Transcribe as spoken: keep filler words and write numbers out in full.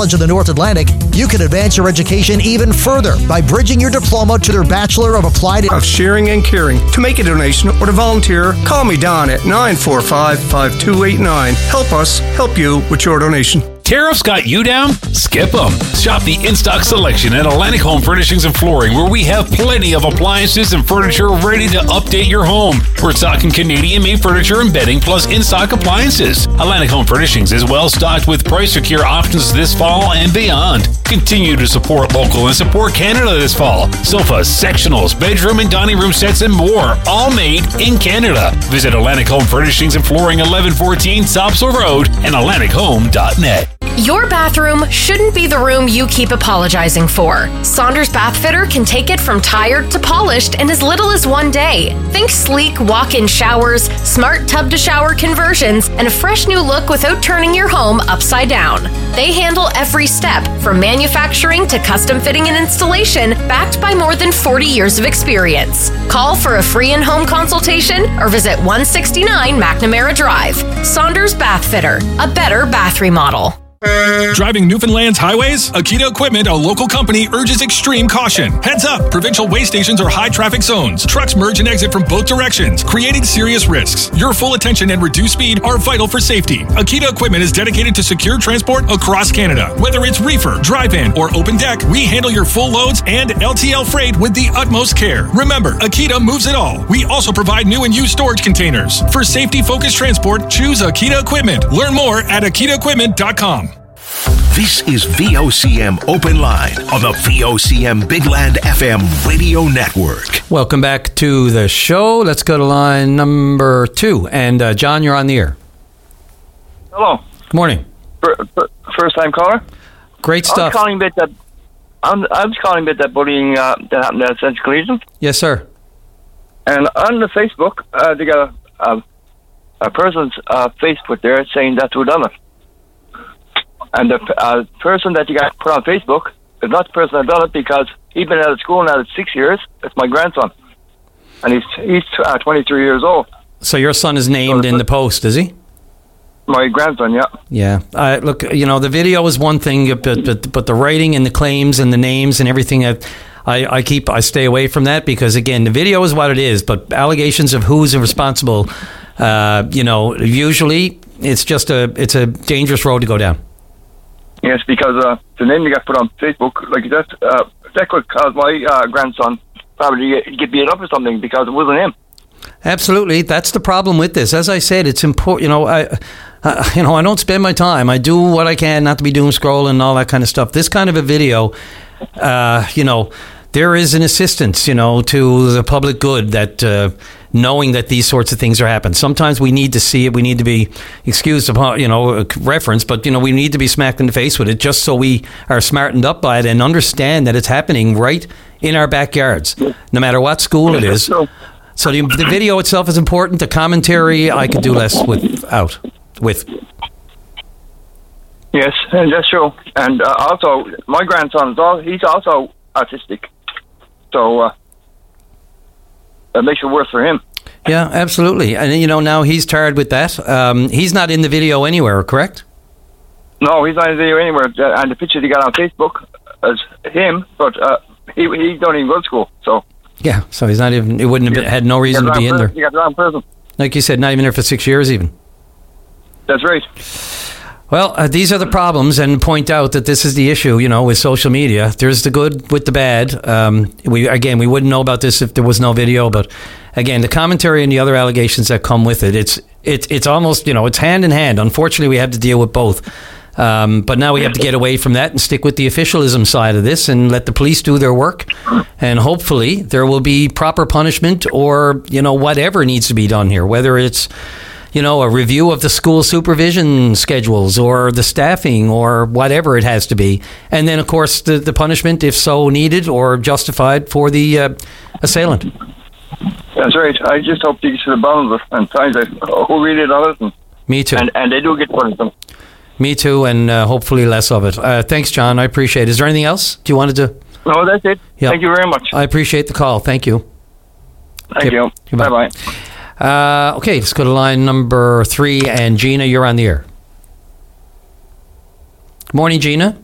College of the North Atlantic, you can advance your education even further by bridging your diploma to their Bachelor of Applied of Sharing and Caring. To make a donation or to volunteer, call me Don at nine four five, five two eight nine. Help us help you with your donation. Tariffs got you down? Skip them. Shop the in-stock selection at Atlantic Home Furnishings and Flooring, where we have plenty of appliances and furniture ready to update your home. We're stocking Canadian-made furniture and bedding, plus in-stock appliances. Atlantic Home Furnishings is well-stocked with price-secure options this fall and beyond. Continue to support local and support Canada this fall. Sofas, sectionals, bedroom and dining room sets, and more, all made in Canada. Visit Atlantic Home Furnishings and Flooring, eleven fourteen Topsail Road, and atlantic home dot net. Your bathroom shouldn't be the room you keep apologizing for. Saunders Bath Fitter can take it from tired to polished in as little as one day. Think sleek walk-in showers, smart tub-to-shower conversions, and a fresh new look without turning your home upside down. They handle every step, from manufacturing to custom fitting and installation, backed by more than forty years of experience. Call for a free in-home consultation or visit one sixty-nine McNamara Drive. Saunders Bath Fitter, a better bath remodel. Driving Newfoundland's highways? Akita Equipment, a local company, urges extreme caution. Heads up! Provincial way stations are high traffic zones. Trucks merge and exit from both directions, creating serious risks. Your full attention and reduced speed are vital for safety. Akita Equipment is dedicated to secure transport across Canada. Whether it's reefer, drive-in, or open deck, we handle your full loads and L T L freight with the utmost care. Remember, Akita moves it all. We also provide new and used storage containers. For safety-focused transport, choose Akita Equipment. Learn more at akita equipment dot com. This is V O C M Open Line on the V O C M Big Land F M radio network. Welcome back to the show. Let's go to line number two. And uh, John, you're on the air. Hello. Good morning. First time caller? Great stuff. I was calling about that, I'm, I was calling about that bullying uh, that happened at Central Collegiate. Yes, sir. And on the Facebook, uh, they got a, a, a person's uh, face put there saying that's who done it. And the uh, person that you got put on Facebook is not the person that done it, because he's been out of school now six years. It's my grandson. And he's he's uh, twenty-three years old. So your son is named so in the post, is he? My grandson, yeah. Yeah. Uh, look, you know, the video is one thing, but, but but the writing and the claims and the names and everything, I, I, I keep, I stay away from that, because, again, the video is what it is, but allegations of who's responsible, uh, you know, usually it's just a, it's a dangerous road to go down. Yes, because uh, the name you got put on Facebook, like that, uh, that could cause my uh, grandson probably get, get beat up or something, because it wasn't him. Absolutely, that's the problem with this. As I said, it's important. You know, I, uh, you know, I don't spend my time. I do what I can not to be doom scrolling and all that kind of stuff. This kind of a video, uh, you know, there is an assistance, you know, to the public good, that uh, knowing that these sorts of things are happening. Sometimes we need to see it. We need to be excused upon, you know, reference, but, you know, we need to be smacked in the face with it, just so we are smartened up by it and understand that it's happening right in our backyards, no matter what school it is. So the, the video itself is important. The commentary I could do less without. With. Yes, and that's true. And uh, also, my grandson is all, he's also autistic. So uh, that makes it worse for him. Yeah, absolutely. And, you know, now he's tired with that. Um, he's not in the video anywhere, correct? No, he's not in the video anywhere. And the picture he got on Facebook is him, but uh, he he don't even go to school. So yeah, so he's not even. He wouldn't have been, had no reason to be in there. You got the wrong person. Like you said, not even there for six years, even. That's right. Well, uh, these are the problems, and point out that this is the issue, you know, with social media. There's the good with the bad. Um, we again, we wouldn't know about this if there was no video, but again, the commentary and the other allegations that come with it, it's it's it's almost, you know, it's hand in hand. Unfortunately, we have to deal with both. Um, but now we have to get away from that and stick with the officialism side of this and let the police do their work. And hopefully there will be proper punishment, or, you know, whatever needs to be done here, whether it's, you know, a review of the school supervision schedules or the staffing or whatever it has to be. And then, of course, the, the punishment, if so needed or justified, for the uh, assailant. That's right. I just hope they get to the bottom of it and find out who really done it. And, Me too. And, and they do get punished. Me too, and uh, hopefully less of it. Uh, thanks, John. I appreciate it. Is there anything else? Do you want to do? No, that's it. Yep. Thank you very much. I appreciate the call. Thank you. Thank you. Bye-bye. Uh, okay, let's go to line number three. And Gina, you're on the air. Good morning, Gina.